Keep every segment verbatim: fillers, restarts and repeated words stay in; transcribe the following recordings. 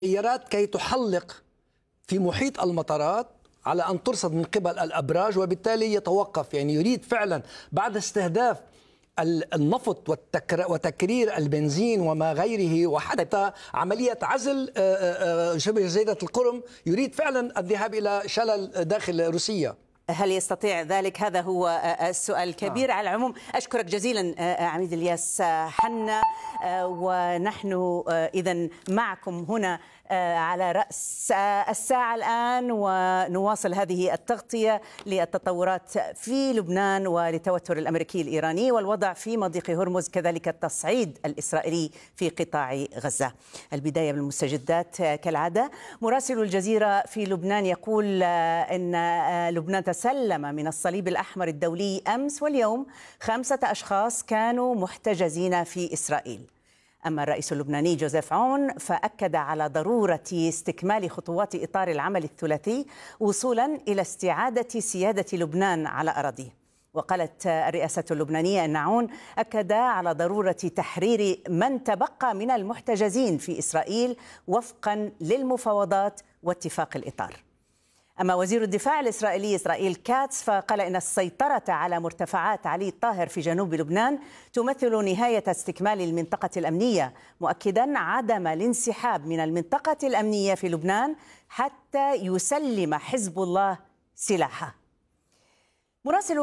سيارات كي تحلق في محيط المطارات على أن ترصد من قبل الأبراج، وبالتالي يتوقف. يعني يريد فعلا بعد استهداف النفط وتكرير البنزين وما غيره، وحتى عملية عزل شبه جزيرة القرم، يريد فعلا الذهاب إلى شلل داخل روسيا. هل يستطيع ذلك؟ هذا هو السؤال الكبير. آه. على العموم أشكرك جزيلا عميد الياس حنا، ونحن إذن معكم هنا على رأس الساعة الآن، ونواصل هذه التغطية للتطورات في لبنان وللتوتر الأمريكي الإيراني والوضع في مضيق هرمز، كذلك التصعيد الإسرائيلي في قطاع غزة. البداية بالمستجدات كالعادة. مراسل الجزيرة في لبنان يقول إن لبنان تسلم من الصليب الأحمر الدولي أمس واليوم خمسة أشخاص كانوا محتجزين في إسرائيل. أما الرئيس اللبناني جوزيف عون فأكد على ضرورة استكمال خطوات إطار العمل الثلاثي وصولا إلى استعادة سيادة لبنان على أراضيه. وقالت الرئاسة اللبنانية أن عون أكد على ضرورة تحرير من تبقى من المحتجزين في إسرائيل وفقا للمفاوضات واتفاق الإطار. أما وزير الدفاع الإسرائيلي إسرائيل كاتس فقال إن السيطرة على مرتفعات علي الطاهر في جنوب لبنان تمثل نهاية استكمال المنطقة الأمنية، مؤكدا عدم الانسحاب من المنطقة الأمنية في لبنان حتى يسلم حزب الله سلاحه. مراسل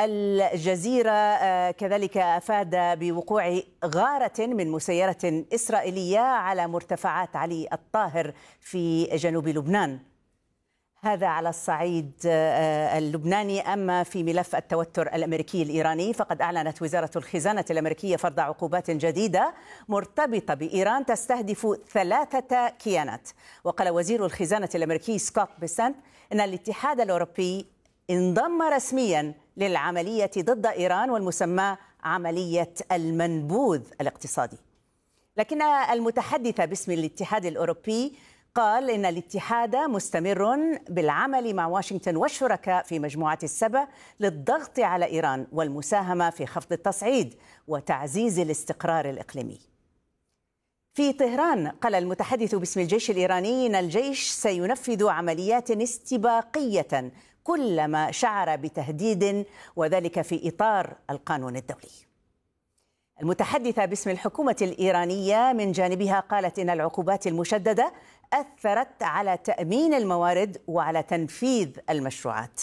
الجزيرة كذلك أفاد بوقوع غارة من مسيرة إسرائيلية على مرتفعات علي الطاهر في جنوب لبنان. هذا على الصعيد اللبناني. أما في ملف التوتر الأمريكي الإيراني فقد أعلنت وزارة الخزانة الأمريكية فرض عقوبات جديدة مرتبطة بإيران تستهدف ثلاثة كيانات. وقال وزير الخزانة الأمريكي سكوت بيسنت إن الاتحاد الأوروبي انضم رسميا للعملية ضد إيران والمسمى عملية المنبوذ الاقتصادي. لكن المتحدث باسم الاتحاد الأوروبي قال إن الاتحاد مستمر بالعمل مع واشنطن والشركاء في مجموعة السبع للضغط على إيران والمساهمة في خفض التصعيد وتعزيز الاستقرار الإقليمي. في طهران قال المتحدث باسم الجيش الإيراني إن الجيش سينفذ عمليات استباقية كلما شعر بتهديد، وذلك في إطار القانون الدولي. المتحدثة باسم الحكومة الإيرانية من جانبها قالت إن العقوبات المشددة أثرت على تأمين الموارد وعلى تنفيذ المشروعات.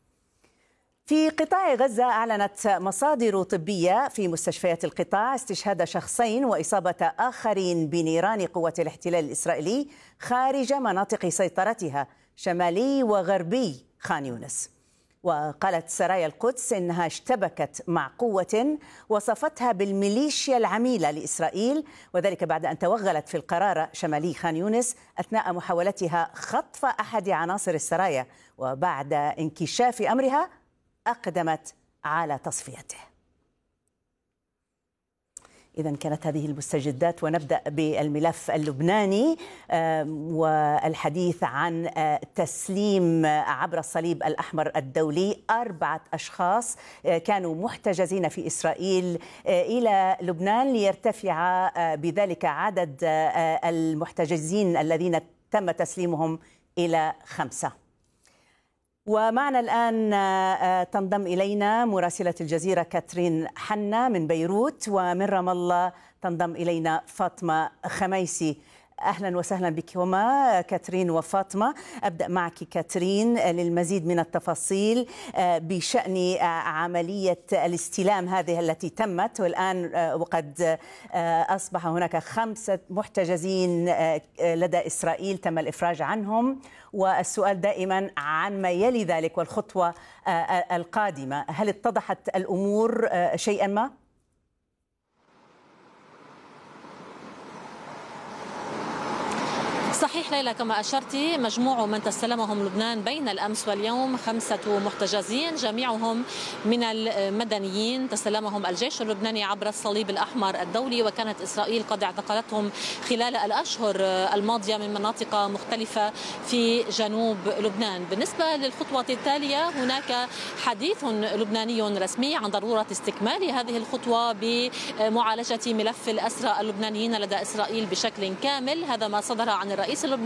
في قطاع غزة أعلنت مصادر طبية في مستشفيات القطاع استشهاد شخصين وإصابة آخرين بنيران قوة الاحتلال الإسرائيلي خارج مناطق سيطرتها شمالي وغربي خان يونس. وقالت سرايا القدس إنها اشتبكت مع قوة وصفتها بالميليشيا العميلة لإسرائيل، وذلك بعد أن توغلت في القرارة شمالي خان يونس أثناء محاولتها خطف أحد عناصر السرايا، وبعد انكشاف أمرها أقدمت على تصفيته. إذن كانت هذه المستجدات، ونبدأ بالملف اللبناني والحديث عن تسليم عبر الصليب الأحمر الدولي أربعة أشخاص كانوا محتجزين في إسرائيل إلى لبنان، ليرتفع بذلك عدد المحتجزين الذين تم تسليمهم إلى خمسة. ومعنا الآن تنضم إلينا مراسلة الجزيرة كاترين حنا من بيروت، ومن رام الله تنضم إلينا فاطمة خميسي. أهلا وسهلا بكما كاترين وفاطمة. أبدأ معك كاترين للمزيد من التفاصيل بشأن عملية الاستلام هذه التي تمت، والآن وقد أصبح هناك خمسة محتجزين لدى إسرائيل تم الإفراج عنهم، والسؤال دائما عن ما يلي ذلك والخطوة القادمة. هل اتضحت الأمور شيئا ما؟ صحيح ليلى، كما أشرتي مجموع من تسلمهم لبنان بين الأمس واليوم خمسة محتجزين جميعهم من المدنيين تسلمهم الجيش اللبناني عبر الصليب الأحمر الدولي، وكانت إسرائيل قد اعتقلتهم خلال الأشهر الماضية من مناطق مختلفة في جنوب لبنان. بالنسبة للخطوة التالية هناك حديث لبناني رسمي عن ضرورة استكمال هذه الخطوة بمعالجة ملف الأسرى اللبنانيين لدى إسرائيل بشكل كامل. هذا ما صدر عن الرئيس الرئيس اللبناني